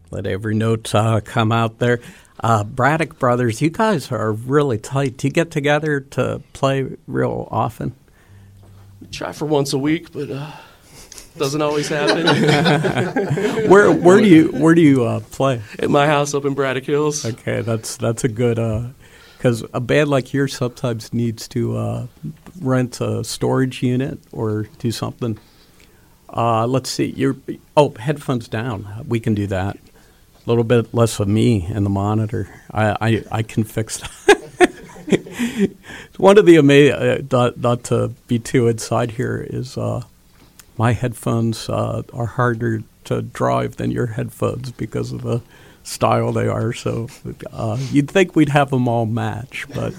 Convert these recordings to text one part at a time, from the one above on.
Let every note come out there. Braddock Brothers, you guys are really tight. Do you get together to play real often? We try for once a week, but doesn't always happen. Where do you play? At my house up in Braddock Hills. Okay, that's a good because a band like yours sometimes needs to rent a storage unit or do something. Let's see. Headphones down. We can do that. A little bit less of me in the monitor. I can fix that. One of the amazing, not to be too inside here, is my headphones are harder to drive than your headphones because of the style they are. So you'd think we'd have them all match, but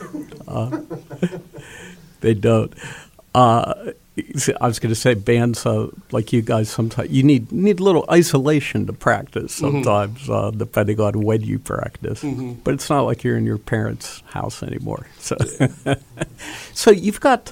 they don't. I was going to say bands like you guys sometimes you need a little isolation to practice sometimes, depending on when you practice. Mm-hmm. But it's not like you're in your parents' house anymore. So, so you've got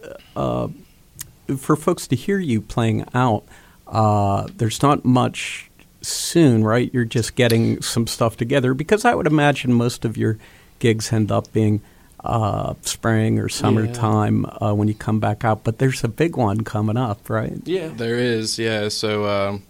for folks to hear you playing out. There's not much soon, right? You're just getting some stuff together because I would imagine most of your gigs end up being spring or summertime when you come back out, but there's a big one coming up, right? Yeah, there is. Yeah, so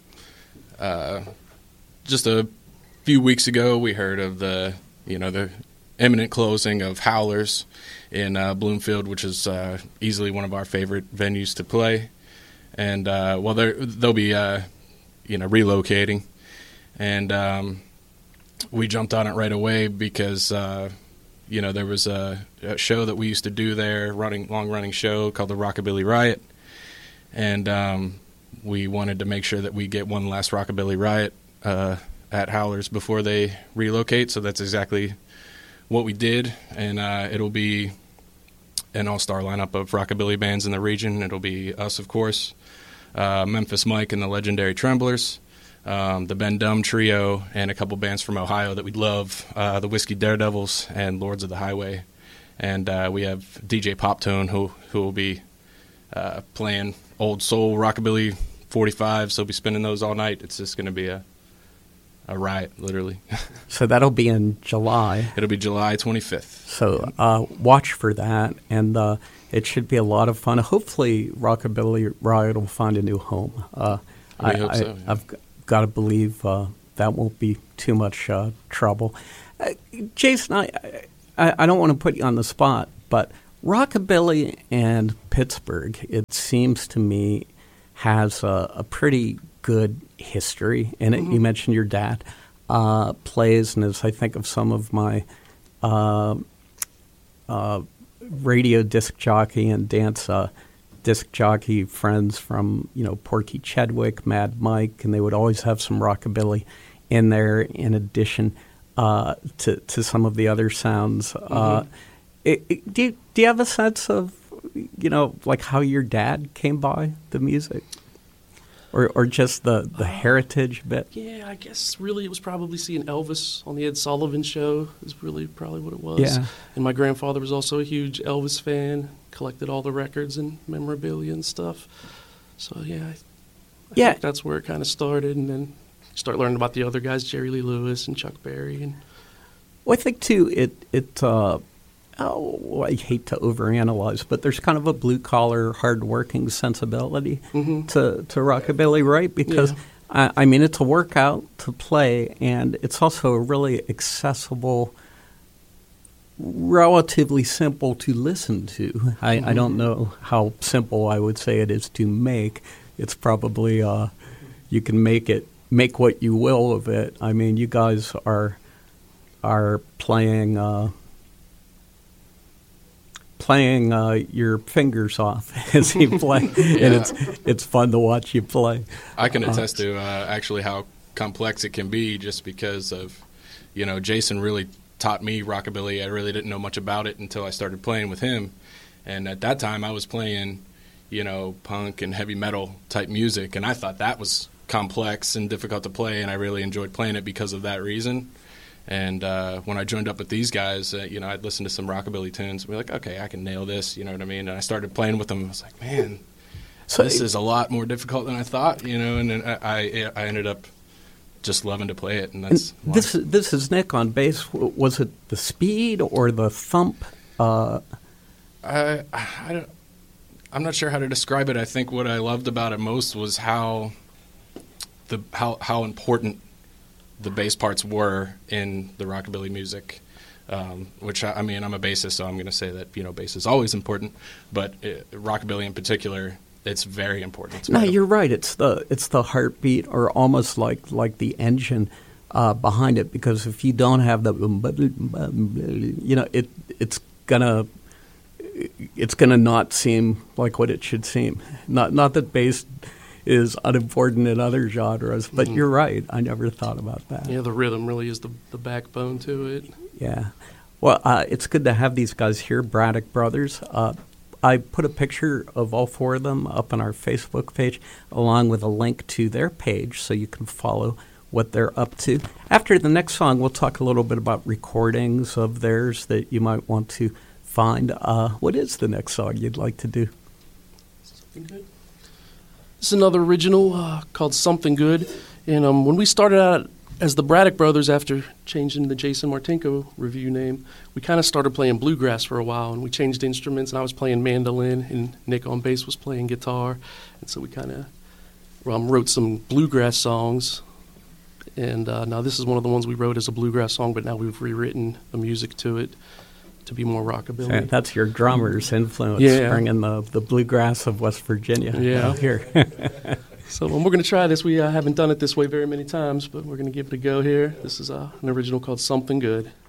just a few weeks ago, we heard of the imminent closing of Howlers in Bloomfield, which is easily one of our favorite venues to play, and they'll be relocating, and we jumped on it right away because. There was a show that we used to do there, long-running show called the Rockabilly Riot, and we wanted to make sure that we get one last Rockabilly Riot at Howlers before they relocate, so that's exactly what we did, and it'll be an all-star lineup of rockabilly bands in the region. It'll be us, of course, Memphis Mike and the Legendary Tremblers, the Ben Dumb Trio, and a couple bands from Ohio that we love, the Whiskey Daredevils and Lords of the Highway. And we have DJ Poptone who will be playing old soul rockabilly 45s. So he'll be spinning those all night. It's just going to be a riot, literally. So that'll be in July. It'll be July 25th. So watch for that, and it should be a lot of fun. Hopefully Rockabilly Riot will find a new home. I hope so. Yeah. I've got to believe that won't be too much trouble. Jason, I don't want to put you on the spot, but Rockabilly and Pittsburgh, it seems to me, has a pretty good history in it. Mm-hmm. You mentioned your dad plays, and as I think of some of my radio disc jockey and dance disc jockey friends from, Porky Chedwick, Mad Mike, and they would always have some rockabilly in there in addition to some of the other sounds. Mm-hmm. Do you have a sense of, like how your dad came by the music? Or just the heritage bit? Yeah, I guess really it was probably seeing Elvis on the Ed Sullivan Show is really probably what it was. Yeah. And my grandfather was also a huge Elvis fan, collected all the records and memorabilia and stuff. So, I think that's where it kind of started. And then start learning about the other guys, Jerry Lee Lewis and Chuck Berry. Well, I think, too, I hate to overanalyze, but there's kind of a blue-collar, hard-working sensibility to rockabilly, right? Because, it's a workout to play, and it's also a really accessible, relatively simple to listen to. I don't know how simple I would say it is to make. It's probably, you can make what you will of it. I mean, you guys are playing your fingers off as you play, and it's fun to watch you play. I can attest to actually how complex it can be, just because of, Jason really taught me rockabilly. I really didn't know much about it until I started playing with him, and at that time I was playing, punk and heavy metal type music, and I thought that was complex and difficult to play, and I really enjoyed playing it because of that reason. And when I joined up with these guys, I'd listen to some rockabilly tunes and be like, okay, I can nail this, you know what I mean? And I started playing with them. I was like, man, this is a lot more difficult than I thought, and then I ended up just loving to play it, and that's and this is Nick on bass. Was it the speed or the thump? I'm not sure how to describe it. I think what I loved about it most was how important the bass parts were in the rockabilly music. Which I mean, I'm a bassist, so I'm going to say that bass is always important, but rockabilly in particular, it's very important. No, you're right. It's the heartbeat, or almost like the engine behind it. Because if you don't have the, it's gonna not seem like what it should seem. Not that bass is unimportant in other genres, but you're right. I never thought about that. Yeah, the rhythm really is the backbone to it. Yeah. Well, it's good to have these guys here, Braddock Brothers. I put a picture of all four of them up on our Facebook page, along with a link to their page so you can follow what they're up to. After the next song, we'll talk a little bit about recordings of theirs that you might want to find. What is the next song you'd like to do? Something Good. This is another original called Something Good. And when we started out as the Braddock Brothers, after changing the Jason Martinko review name, we kind of started playing bluegrass for a while, and we changed instruments, and I was playing mandolin, and Nick on bass was playing guitar, and so we kind of wrote some bluegrass songs, and now this is one of the ones we wrote as a bluegrass song, but now we've rewritten the music to it to be more rockabilly. And that's your drummer's influence, bringing the bluegrass of West Virginia out here. So we're going to try this. We haven't done it this way very many times, but we're going to give it a go here. This is an original called Something Good.